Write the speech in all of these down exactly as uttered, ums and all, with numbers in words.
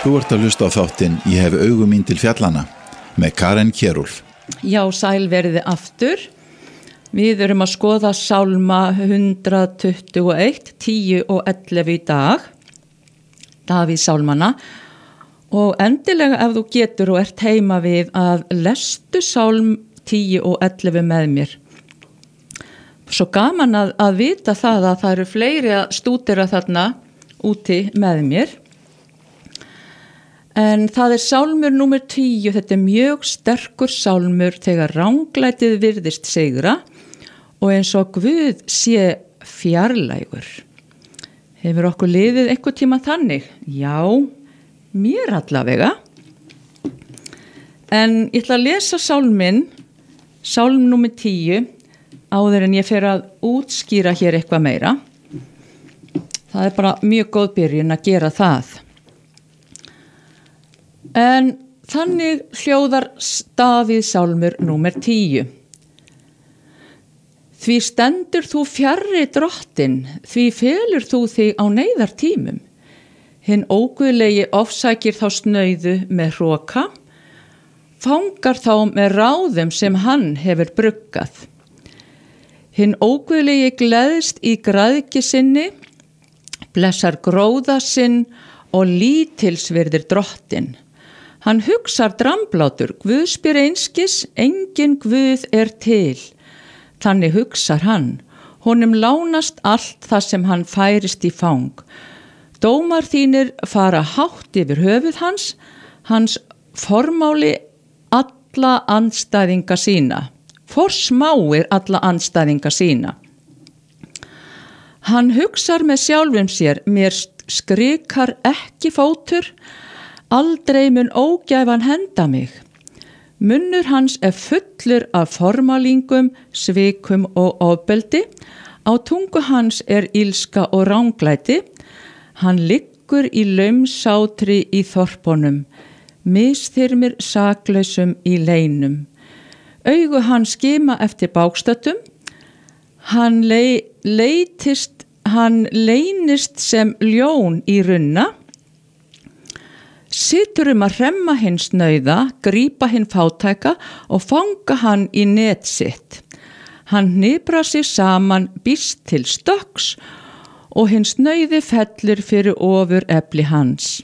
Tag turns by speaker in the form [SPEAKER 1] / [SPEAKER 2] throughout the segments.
[SPEAKER 1] Þú ert að hlusta á þáttinn Ég hef augu mín til fjallana með Karen Kjerúlf.
[SPEAKER 2] Já, sæl veriði aftur. Við erum að skoða sálma hundrað tuttugu og eitt, tíu og ellefu í dag, Davíð sálmana, og endilega ef þú getur og ert heima við að lestu sálm tíu og ellefu með mér. Svo gaman að, að vita það að það eru fleiri að stúdera þarna úti með mér. En það er sálmur númer tíu, þetta er mjög sterkur sálmur þegar ranglætið virðist sigra og eins og Guð sé fjarlægur. Hefur okkur liðið einhver tíma þannig? Já, mér allavega. En ég ætla að lesa sálminn, sálm númer tíu, áður en ég fer að útskýra hér eitthvað meira. Það er bara mjög góð byrjun að gera það. En þannig hljóðar Davíð sálmur númer tíu. Því stendur þú fjarri drottin, því felur þú þig á neyðartímum. Hinn óguðlegi ofsækir þá snauðu með hroka, fangar þá með ráðum sem hann hefur bruggað. Hinn óguðlegi gleðst í græðgi sinni, blessar gróða sinn og lítilsvirðir drottin. Hann hugsar dramblátur, Guð spyr einskis, engin Guð er til. Þannig hugsar hann, honum lánast allt það sem hann færist í fang. Dómar þínir fara hátt yfir höfuð hans, hans formáli alla andstæðinga sína, forsmáir alla andstæðinga sína. Hann hugsar með sjálfum sér, mér skrikar ekki fótur, aldrei mun ógæfan henda mig. Munnur hans er fullur af formálingum, svikum og ofbeldi. Á tungu hans er ilska og ranglæti. Hann liggur í laumsátri í þorpunum, misþyrmir saklausum í leinum. Augu hans skima eftir bágstöttum. Hann le- leitist, hann leynist sem ljón í runna. Situr um að hremma hinn snauða, grípa hinn fátæka og fanga hann í net sitt. Hann hniprar sig saman, býst til stökks og hinn snauði fellur fyrir ofur efli hans.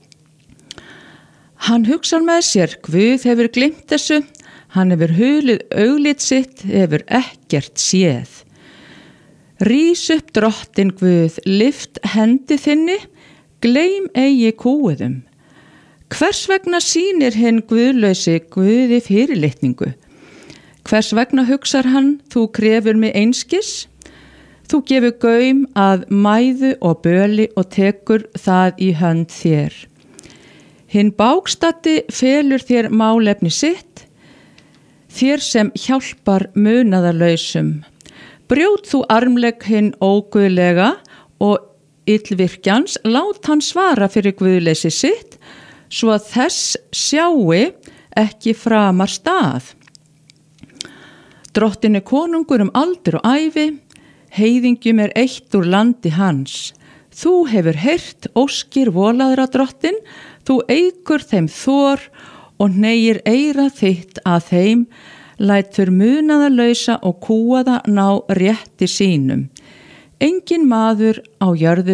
[SPEAKER 2] Hann hugsar með sér, Guð hefur gleymt þessu, hann hefur hulið auglít sitt, hefur ekkert séð. Rís upp drottin Guð, lyft hendi þinni, gleym eigi kúuðum. Hvers vegna sýnir hinn guðlausi Guði fyrirlitningu? Hvers vegna hugsar hann, þú krefur mig einskis? Þú gefur gaum að mæðu og böli og tekur það í hönd þér. Hinn bágstaddi felur þér málefni sitt, þér sem hjálpar munaðarlausum. Brjót þú armlegg hinn óguðlega og illvirkjans, lát hann svara fyrir guðleysi sitt, svo að þess sjái ekki framar stað. Drottin er konungur um aldur og ævi, heiðingjum er eitt úr landi hans. Þú hefur heyrt óskir volaðra drottin, þú eigur þeim þor og hneigir eyra þitt að þeim, lætur munaðarlausa og kúaða ná rétti sínum. Engin maður á jörðu